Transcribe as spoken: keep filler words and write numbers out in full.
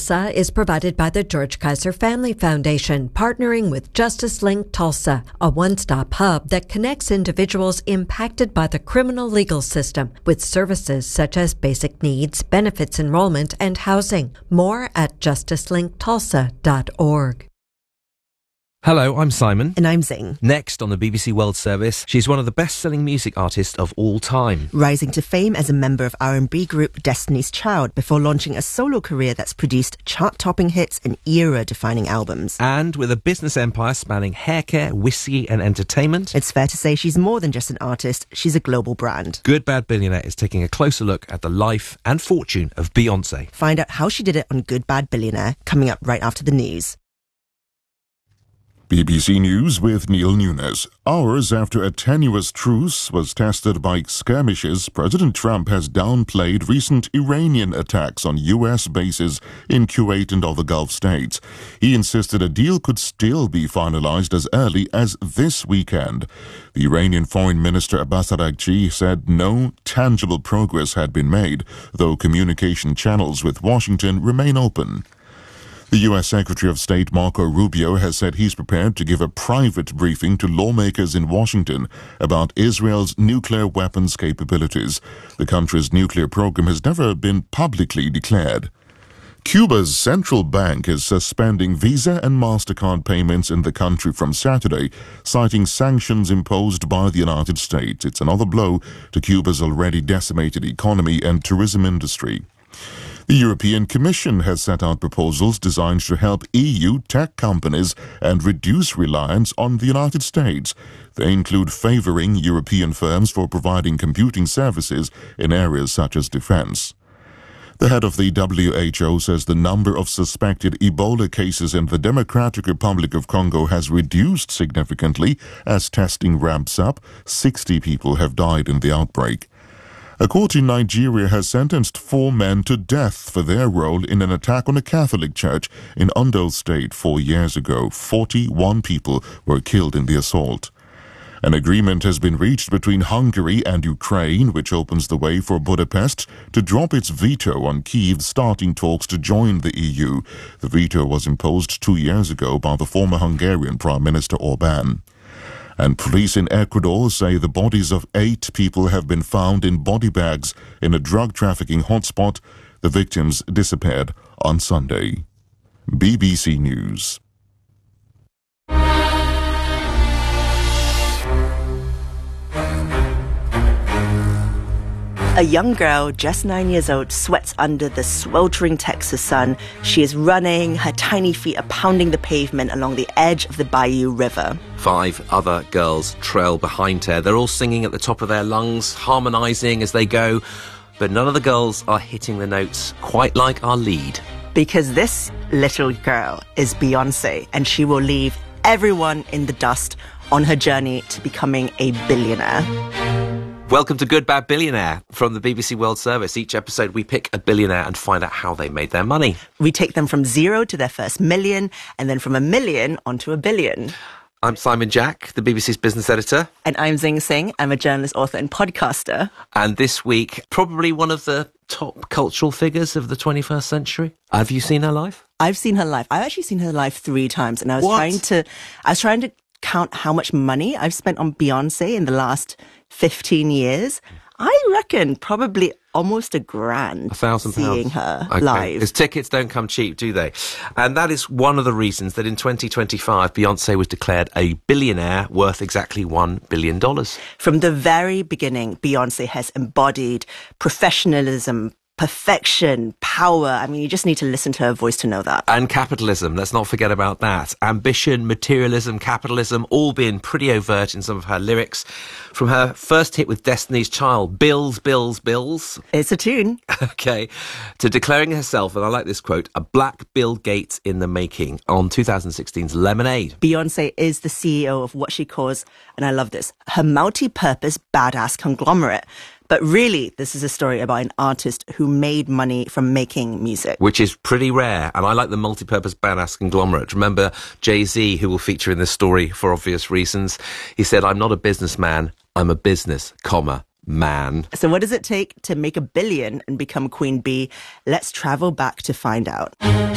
Tulsa is provided by the George Kaiser Family Foundation, partnering with Justice Link Tulsa, a one-stop hub that connects individuals impacted by the criminal legal system with services such as basic needs, benefits enrollment, and housing. More at justice link tulsa dot org. Hello, I'm Simon. And I'm Zing. Next on the B B C World Service, she's one of the best-selling music artists of all time. Rising to fame as a member of R and B group Destiny's Child before launching a solo career that's produced chart-topping hits and era-defining albums. And with a business empire spanning haircare, whiskey and entertainment, it's fair to say she's more than just an artist, she's a global brand. Good Bad Billionaire is taking a closer look at the life and fortune of Beyoncé. Find out how she did it on Good Bad Billionaire, coming up right after the news. B B C News with Neil Nunes. Hours after a tenuous truce was tested by skirmishes, President Trump has downplayed recent Iranian attacks on U S bases in Kuwait and other Gulf states. He insisted a deal could still be finalized as early as this weekend. The Iranian Foreign Minister Abbas Araghchi said no tangible progress had been made, though communication channels with Washington remain open. The U S Secretary of State Marco Rubio has said he's prepared to give a private briefing to lawmakers in Washington about Israel's nuclear weapons capabilities. The country's nuclear program has never been publicly declared. Cuba's central bank is suspending Visa and MasterCard payments in the country from Saturday, citing sanctions imposed by the United States. It's another blow to Cuba's already decimated economy and tourism industry. The European Commission has set out proposals designed to help E U tech companies and reduce reliance on the United States. They include favoring European firms for providing computing services in areas such as defense. The head of the W H O says the number of suspected Ebola cases in the Democratic Republic of Congo has reduced significantly as testing ramps up. sixty people have died in the outbreak. A court in Nigeria has sentenced four men to death for their role in an attack on a Catholic church in Ondo State four years ago. forty-one people were killed in the assault. An agreement has been reached between Hungary and Ukraine, which opens the way for Budapest to drop its veto on Kyiv starting talks to join the E U. The veto was imposed two years ago by the former Hungarian Prime Minister Orbán. And police in Ecuador say the bodies of eight people have been found in body bags in a drug trafficking hotspot. The victims disappeared on Sunday. B B C News. A young girl, just nine years old, sweats under the sweltering Texas sun. She is running, her tiny feet are pounding the pavement along the edge of the Bayou River. Five other girls trail behind her. They're all singing at the top of their lungs, harmonising as they go, but none of the girls are hitting the notes quite like our lead. Because this little girl is Beyoncé, and she will leave everyone in the dust on her journey to becoming a billionaire. Welcome to Good Bad Billionaire from the B B C World Service. Each episode we pick a billionaire and find out how they made their money. We take them from zero to their first million, and then from a million onto a billion. I'm Simon Jack, the B B C's business editor. And I'm Zing Singh. I'm a journalist, author and podcaster. And this week, probably one of the top cultural figures of the twenty-first century. Have you seen her live? I've seen her live. I've actually seen her live three times, and I was What? trying to I was trying to count how much money I've spent on Beyoncé in the last fifteen years. I reckon probably almost a grand. A thousand pounds. Seeing her Okay. live. Because tickets don't come cheap, do they? And that is one of the reasons that in twenty twenty-five, Beyoncé was declared a billionaire worth exactly one billion dollars. From the very beginning, Beyoncé has embodied professionalism, perfection, power. I mean, you just need to listen to her voice to know that. And capitalism, let's not forget about that. Ambition, materialism, capitalism, all being pretty overt in some of her lyrics. From her first hit with Destiny's Child, Bills, Bills, Bills. It's a tune. Okay. To declaring herself, and I like this quote, a black Bill Gates in the making on two thousand sixteen's Lemonade. Beyoncé is the C E O of what she calls, and I love this, her multi-purpose badass conglomerate. But really, this is a story about an artist who made money from making music. Which is pretty rare, and I like the multi-purpose badass conglomerate. Remember Jay-Z, who will feature in this story for obvious reasons? He said, I'm not a businessman, I'm a business, comma, man. So what does it take to make a billion and become Queen Bee? Let's travel back to find out.